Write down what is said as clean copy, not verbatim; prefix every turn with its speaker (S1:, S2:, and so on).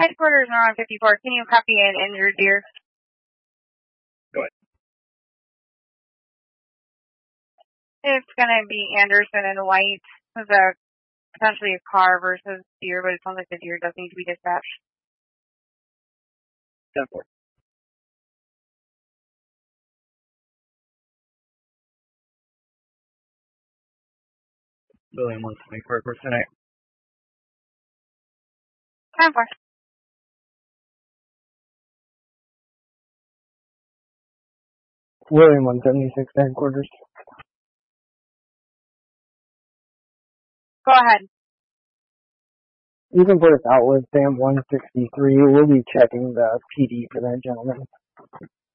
S1: Headquarters are on 54. Can you copy an injured deer?
S2: Go ahead.
S1: It's going to be Anderson and White. It's potentially a car versus deer, but it sounds like the deer does need to be dispatched.
S2: 10-4. William 124 for tonight.
S1: 10-4.
S3: William 176 headquarters.
S1: Go ahead.
S3: You can put us out with Sam 163. We'll be checking the PD for that gentleman.